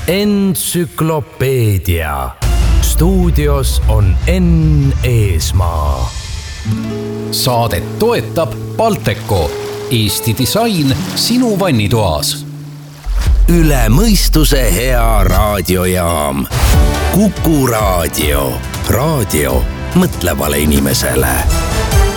Entsüklopeedia. Stuudios on Enn Eesmaa. Saadet toetab Balteco, Eesti disain sinu vannitoas. Üle mõistuse hea raadiojaam. Kuku Raadio. Raadio mõtlevale inimesele.